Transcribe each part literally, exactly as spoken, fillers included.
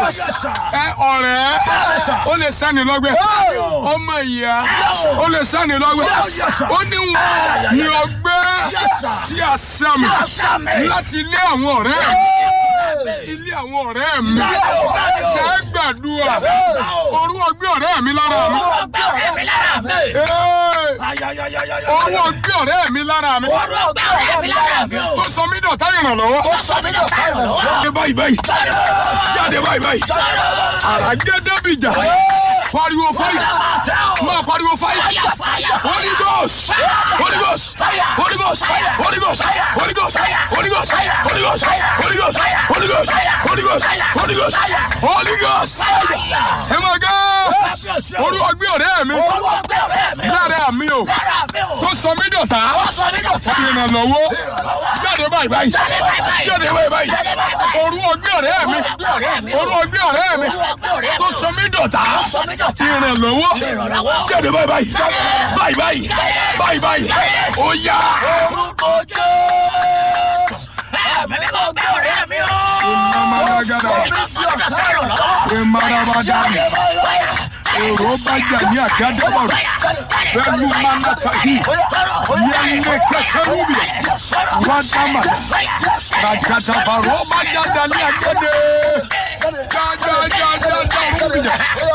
ẹ ọ̀rẹ́ ó lè sani lọ́gbẹ́ ọmọ ìyá ó lè sani lọ́gbẹ́ ó ní wọn ní ọgbẹ́ tí a sàmì láti ilé àwọn ọ̀rẹ́ ilé àwọn ọ̀rẹ́ mi ṣe é gbàdúrà orú ọgbẹ́ ọ̀rẹ́ mi lára mi orú ọgbẹ́ ọ̀rẹ́ mi lára mi tó sọ mí dọ̀tá ìrànlọ́wọ́ jáde báyìí báyìí jáde báyìí báyìí àràgẹ́dẹ́ bìjà pariwo fire máa pariwo fire Holy Ghost Holy Ghost Holy Ghost Holy Ghost Holy Ghost Holy Ghost Holy Ghost Holy Ghost Holy Ghost Holy Ghost Holy Ghost Holy Ghost ẹ máa gá orú ọgbẹ́ ọ̀rẹ́ mi lára mi o tó sọ mí dọ̀tá ìrànlọ́wọ́ jáde báyìí báyìí jáde báyìí báyìí orú ọgbẹ́ ọ̀rẹ́ mi orú ọgbẹ́ ọ̀rẹ́ mi tó sọ mí dọ̀tá ìrànlọ́wọ́ jáde báyìí báyìí báyìí báyìí báyìí ó yá. orúkọ Jésù ẹ̀mí mi kò gbé ọ̀rẹ́ mi o. Emarabadani Orobajani Akadabaru Velu Manatahi Yene Katerubi Wadama Rakatabarobajani Akade Jaja Jaja Jaja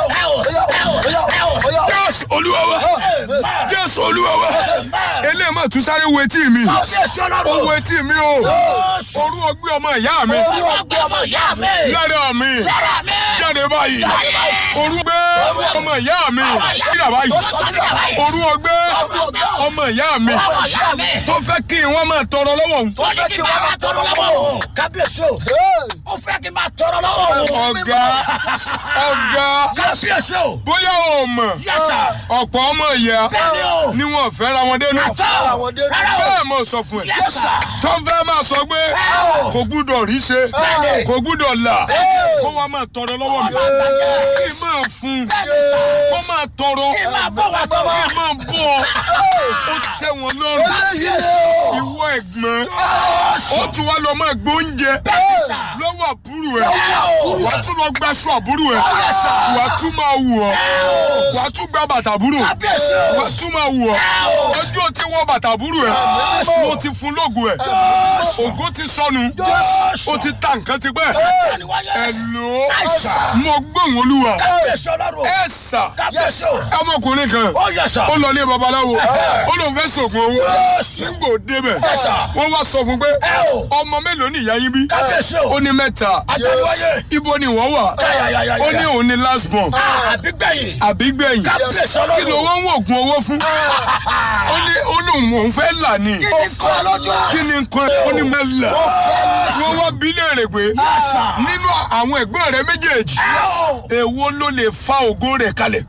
Jésù Olúwa wa Jésù Olúwa wa ele ma tún sáré wo etí mi ó wo etí mi o orú ọgbẹ́ ọmọ ìyá mi lára mi jáde báyìí orú ọgbẹ́ ọmọ ìyá mi kíra báyìí orú ọgbẹ́ ọmọ ìyá mi tó fẹ́ kí wọ́n máa tọrọ lọ́wọ́ òun tó fẹ́ kí wọ́n máa tọrọ lọ́wọ́ òun kábíyèsí o ó fẹ́ kí n máa tọrọ lọ́wọ́ òun ọ̀gá ọ̀gá kábíyèsí o bóyá o mọ̀ ọ̀pọ̀ ọmọ ìyá ni wọ́n fẹ́ ra wọn dénú bẹ́ẹ̀ mo sọ fún ẹ tó fẹ́ máa sọ pé kò gbúdọ̀ rí ṣe kò gbúdọ̀ là kó wá máa tọrọ lọ́wọ́ mi kí n máa fún kó máa tọrọ kí n máa bọ̀ ó tẹ́ wọn lọ́rùn ìwọ ẹ̀gbọ́n ó tún wá lọ máa gbóúnjẹ lọ́wọ́ àbúrò ẹ̀ wàá tún lọ gbaṣọ àbúrò ẹ̀ wàá tún máa wù ọ́ wàá tún gba bàtà àbúrò wàá tún máa wù ọ́ ọjọ́ tí wọ́n bàtà àbúrò ẹ̀ ló ti fún lógo ẹ̀ ògo ti sọnù ó ti ta nǹkan ti pẹ́ ẹ̀ lò ó mo gbóhùn Olúwa ẹ̀ sà ọmọkùnrin kan ó lọ ilé babaláwo ó lóun fẹ́ ṣògùn owó nígbò débẹ̀ wọ́n wá sọ fún pé ọmọ mélòó ni ìyá yín bí ó ní mẹ́ta ibo ni wọ́n wà ó ní òun ní last born àbígbẹ̀yìn kí ló wọ́n ń wògùn owó fún ó ní ó lóun òun fẹ́ là ní kí ni nǹkan ó ní mẹ́là wọ́n wá bí léèrè pé nínú àwọn ẹ̀gbọ́n rẹ̀ méjèèjì èwo ló lè fa ògo rẹ̀ kalẹ̀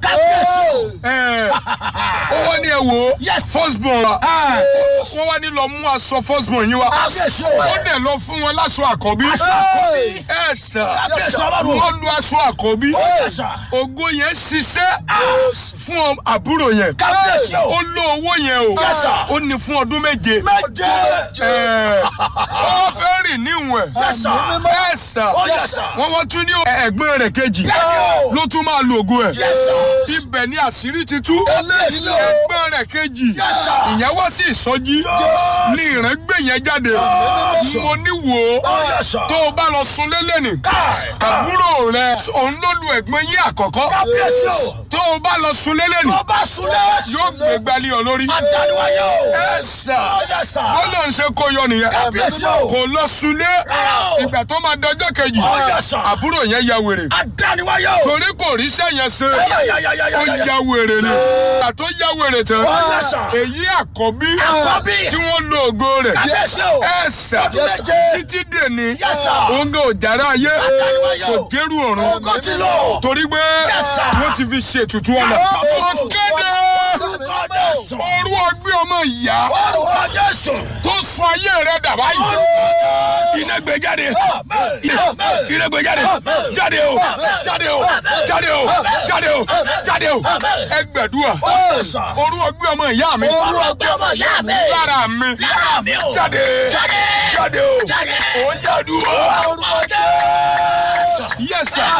ó wá ní ẹ wò first born wa wọ́n wá ní lọ mú aṣọ first born yín wá ó dẹ̀ lọ fún wọn láṣọ àkọ́bí ẹ̀ sà wọ́n lu aṣọ àkọ́bí ògo yẹn ṣiṣẹ́ fún àbúrò yẹn ó lo owó yẹn o ó ní fún ọdún méje ó fẹ́ rìn níwọ̀n ẹ̀ sà wọ́n wọ́n tún ní ẹ̀gbọ́n rẹ̀ kejì ló tún máa lo ògo ẹ̀ ibẹ̀ ni àṣírí ti tú ẹ̀gbọ́n rẹ̀ kejì ìyẹn wá sí ìsọjí ní ìrẹ́gbẹ̀ yẹn jáde mo ní wò ó tó o bá lọ sun lélẹ̀ ní àbúrò rẹ̀ òun ló lu ẹ̀gbọ́n yín àkọ́kọ́ tó o bá lọ sun lélẹ̀ ní yóò gbé gbalí ọ lórí ẹ sà ó lọ ṣe kó yọ nìyẹn kò lọ sunlé ìgbà tó máa dọjọ́ kejì àbúrò yẹn ya wèrè torí kò rí sẹ́yìn ṣe ó ya wèrè ni ìgbà tó ya wèrè tán èyí àkọ́bí tí wọ́n lo ògo rẹ̀ ẹ sà títí dèní òun kò jára ayé kò dérú ọ̀run torí pé wọ́n ti fi ṣe ètùtù ọ̀nà wọ́n kéde orú ọgbẹ́ ọmọ ìyá tó sọ ayé rẹ̀ dà báyìí iná gbé jáde iná gbé jáde jáde o jáde o jáde o jáde o jáde o ẹ gbàdúrà orú ọgbẹ́ ọmọ ìyá mi lára mi jáde jáde o ó yàdúrà yes sir.